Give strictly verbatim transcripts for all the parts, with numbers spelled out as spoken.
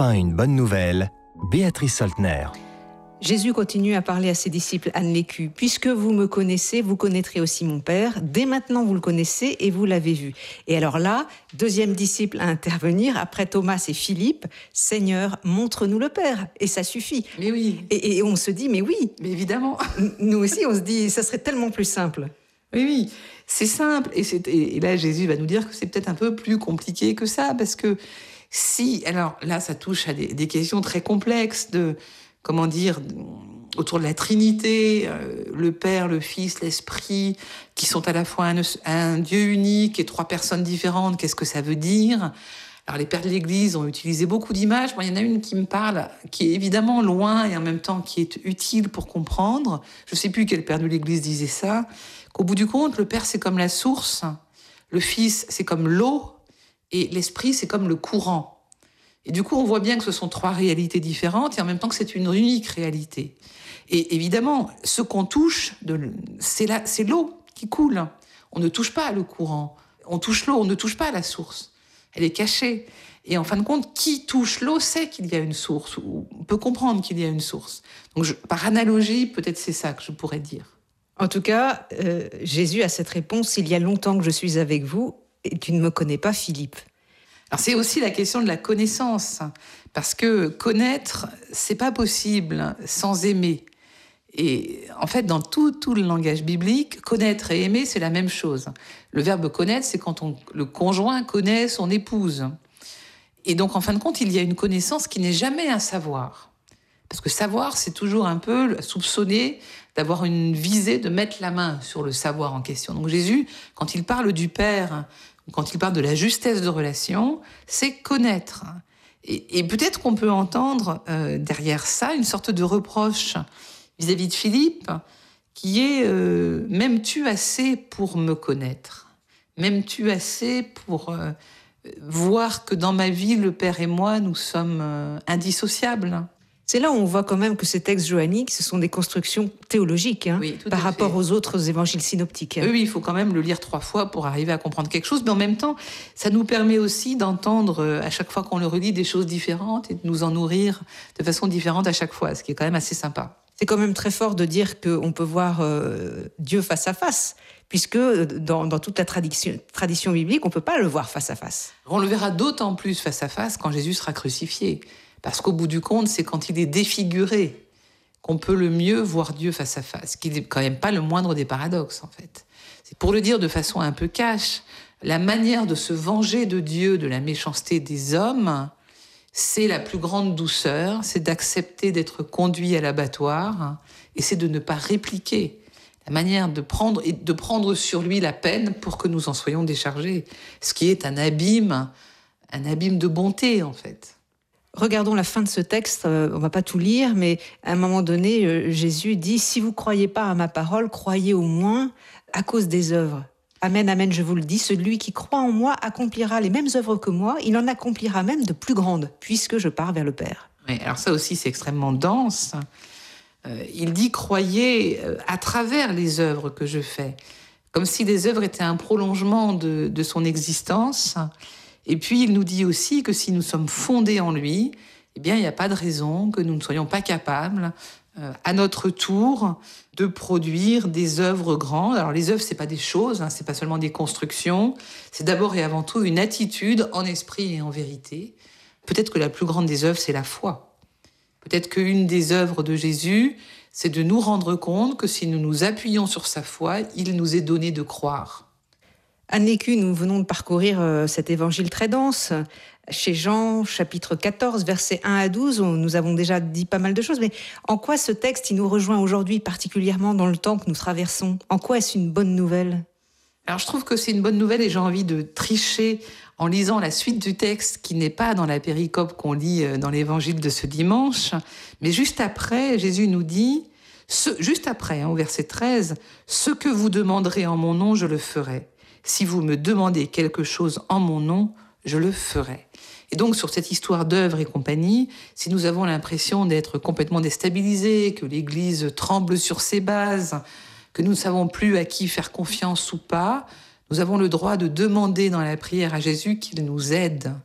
Enfin une bonne nouvelle, Béatrice Soltner. Jésus continue à parler à ses disciples, Anne Lécu. « Puisque vous me connaissez, vous connaîtrez aussi mon Père. Dès maintenant, vous le connaissez et vous l'avez vu. » Et alors là, deuxième disciple à intervenir, après Thomas et Philippe, « Seigneur, montre-nous le Père. » Et ça suffit. Mais oui. Et, et on se dit, mais oui. Mais évidemment. Nous aussi, on se dit, ça serait tellement plus simple. Oui, oui. C'est simple. Et, c'est, et là, Jésus va nous dire que c'est peut-être un peu plus compliqué que ça, parce que si... Alors là, ça touche à des, des questions très complexes de... comment dire, autour de la Trinité, euh, le Père, le Fils, l'Esprit, qui sont à la fois un, un Dieu unique et trois personnes différentes, qu'est-ce que ça veut dire ? Alors les pères de l'Église ont utilisé beaucoup d'images. Moi, il y en a une qui me parle, qui est évidemment loin et en même temps qui est utile pour comprendre. Je ne sais plus quel père de l'Église disait ça, qu'au bout du compte, le Père, c'est comme la source, le Fils, c'est comme l'eau, et l'Esprit, c'est comme le courant. Et du coup, on voit bien que ce sont trois réalités différentes et en même temps que c'est une unique réalité. Et évidemment, ce qu'on touche, de, c'est, la, c'est l'eau qui coule. On ne touche pas le courant. On touche l'eau, on ne touche pas la source. Elle est cachée. Et en fin de compte, qui touche l'eau sait qu'il y a une source, ou peut comprendre qu'il y a une source. Donc, je, par analogie, peut-être c'est ça que je pourrais dire. En tout cas, euh, Jésus a cette réponse « Il y a longtemps que je suis avec vous et tu ne me connais pas, Philippe ». Alors c'est aussi la question de la connaissance, parce que connaître, c'est pas possible sans aimer. Et en fait, dans tout, tout le langage biblique, connaître et aimer, c'est la même chose. Le verbe connaître, c'est quand on, le conjoint connaît son épouse. Et donc, en fin de compte, il y a une connaissance qui n'est jamais un savoir. Parce que savoir, c'est toujours un peu soupçonné d'avoir une visée de mettre la main sur le savoir en question. Donc Jésus, quand il parle du Père, quand il parle de la justesse de relation, c'est connaître. Et, et peut-être qu'on peut entendre euh, derrière ça une sorte de reproche vis-à-vis de Philippe, qui est euh, « m'aimes-tu assez pour me connaître ? M'aimes-tu assez pour euh, voir que dans ma vie, le Père et moi, nous sommes euh, indissociables ?» C'est là où on voit quand même que ces textes johanniques, ce sont des constructions théologiques, hein, oui, par rapport fait. aux autres évangiles synoptiques. Oui, oui, il faut quand même le lire trois fois pour arriver à comprendre quelque chose, mais en même temps, ça nous permet aussi d'entendre à chaque fois qu'on le relit des choses différentes et de nous en nourrir de façon différente à chaque fois, ce qui est quand même assez sympa. C'est quand même très fort de dire qu'on peut voir euh, Dieu face à face, puisque dans, dans toute la tradition, tradition biblique, on ne peut pas le voir face à face. On le verra d'autant plus face à face quand Jésus sera crucifié. Parce qu'au bout du compte, c'est quand il est défiguré qu'on peut le mieux voir Dieu face à face, ce qui n'est quand même pas le moindre des paradoxes, en fait. C'est pour le dire de façon un peu cash, la manière de se venger de Dieu, de la méchanceté des hommes, c'est la plus grande douceur, c'est d'accepter d'être conduit à l'abattoir, et c'est de ne pas répliquer. La manière de prendre, et de prendre sur lui la peine pour que nous en soyons déchargés, ce qui est un abîme, un abîme de bonté, en fait. Regardons la fin de ce texte, euh, on ne va pas tout lire, mais à un moment donné, euh, Jésus dit « Si vous ne croyez pas à ma parole, croyez au moins à cause des œuvres. Amen, amen, je vous le dis, celui qui croit en moi accomplira les mêmes œuvres que moi, il en accomplira même de plus grandes, puisque je pars vers le Père. » Oui, alors ça aussi, c'est extrêmement dense. Euh, il dit « Croyez euh, à travers les œuvres que je fais », comme si les œuvres étaient un prolongement de, de son existence. Et puis, il nous dit aussi que si nous sommes fondés en lui, eh bien, il n'y a pas de raison que nous ne soyons pas capables, euh, à notre tour, de produire des œuvres grandes. Alors, les œuvres, c'est pas des choses, hein, c'est pas seulement des constructions. C'est d'abord et avant tout une attitude en esprit et en vérité. Peut-être que la plus grande des œuvres, c'est la foi. Peut-être qu'une des œuvres de Jésus, c'est de nous rendre compte que si nous nous appuyons sur sa foi, il nous est donné de croire. Anne Lécu, nous venons de parcourir euh, cet évangile très dense. Chez Jean, chapitre quatorze, versets un à douze, on, nous avons déjà dit pas mal de choses, mais en quoi ce texte, il nous rejoint aujourd'hui, particulièrement dans le temps que nous traversons ? En quoi est-ce une bonne nouvelle ? Alors, je trouve que c'est une bonne nouvelle et j'ai envie de tricher en lisant la suite du texte qui n'est pas dans la péricope qu'on lit dans l'évangile de ce dimanche. Mais juste après, Jésus nous dit, ce, juste après, hein, au verset treize, « Ce que vous demanderez en mon nom, je le ferai. Si vous me demandez quelque chose en mon nom, je le ferai. » Et donc, sur cette histoire d'œuvre et compagnie, si nous avons l'impression d'être complètement déstabilisés, que l'Église tremble sur ses bases, que nous ne savons plus à qui faire confiance ou pas, nous avons le droit de demander dans la prière à Jésus qu'il nous aide.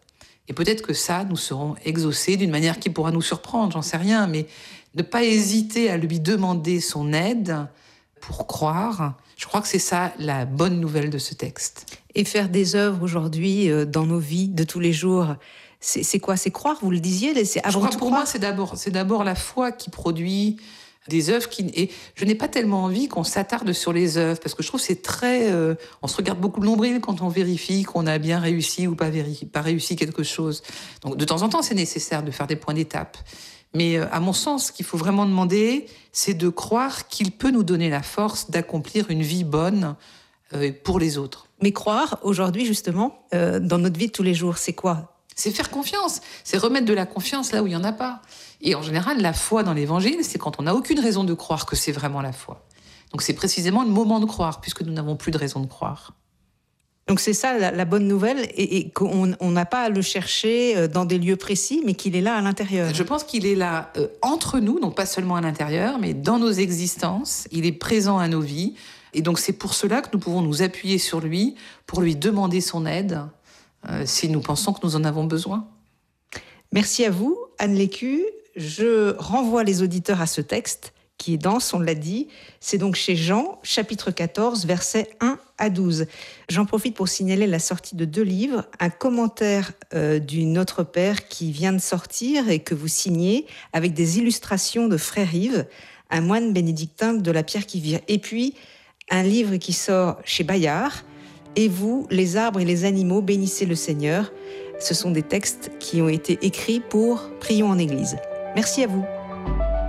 Et peut-être que ça, nous serons exaucés d'une manière qui pourra nous surprendre, j'en sais rien, mais ne pas hésiter à lui demander son aide pour croire, je crois que c'est ça la bonne nouvelle de ce texte. Et faire des œuvres aujourd'hui euh, dans nos vies de tous les jours, c'est, c'est quoi? C'est croire, vous le disiez? C'est avant je crois tout que pour croire. moi, c'est d'abord, c'est d'abord la foi qui produit des œuvres qui... Et je n'ai pas tellement envie qu'on s'attarde sur les œuvres, parce que je trouve que c'est très... Euh, on se regarde beaucoup le nombril quand on vérifie qu'on a bien réussi ou pas, véri... pas réussi quelque chose. Donc de temps en temps, c'est nécessaire de faire des points d'étape. Mais euh, à mon sens, ce qu'il faut vraiment demander, c'est de croire qu'il peut nous donner la force d'accomplir une vie bonne euh, pour les autres. Mais croire, aujourd'hui, justement, euh, dans notre vie de tous les jours, c'est quoi? C'est faire confiance, c'est remettre de la confiance là où il n'y en a pas. Et en général, la foi dans l'Évangile, c'est quand on n'a aucune raison de croire que c'est vraiment la foi. Donc c'est précisément le moment de croire, puisque nous n'avons plus de raison de croire. Donc c'est ça la, la bonne nouvelle, et, et qu'on on n'a pas à le chercher dans des lieux précis, mais qu'il est là à l'intérieur. Je pense qu'il est là euh, entre nous, donc pas seulement à l'intérieur, mais dans nos existences. Il est présent à nos vies. Et donc c'est pour cela que nous pouvons nous appuyer sur lui, pour lui demander son aide, euh, si nous pensons que nous en avons besoin. Merci à vous, Anne Lécu. Je renvoie les auditeurs à ce texte, qui est dense, on l'a dit. C'est donc chez Jean, chapitre quatorze, versets un à douze. J'en profite pour signaler la sortie de deux livres, un commentaire euh, du Notre Père qui vient de sortir et que vous signez, avec des illustrations de Frère Yves, un moine bénédictin de la Pierre qui vire. Et puis, un livre qui sort chez Bayard, Et vous, les arbres et les animaux, bénissez le Seigneur. Ce sont des textes qui ont été écrits pour Prions en Église. Merci à vous.